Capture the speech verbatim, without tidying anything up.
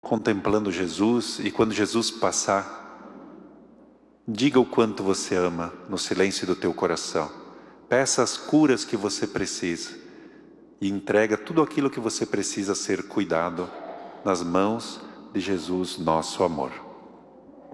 contemplando Jesus, e quando Jesus passar, diga o quanto você ama no silêncio do teu coração. Peça as curas que você precisa e entrega tudo aquilo que você precisa ser cuidado nas mãos de Jesus, nosso amor.